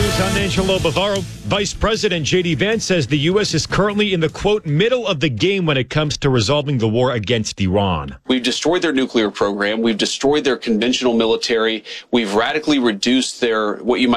News, I'm Angelo Bavaro. Vice President J.D. Vance says the U.S. is currently in the, quote, middle of the game when it comes to resolving the war against Iran. We've destroyed their nuclear program. We've destroyed their conventional military. We've radically reduced their, what you might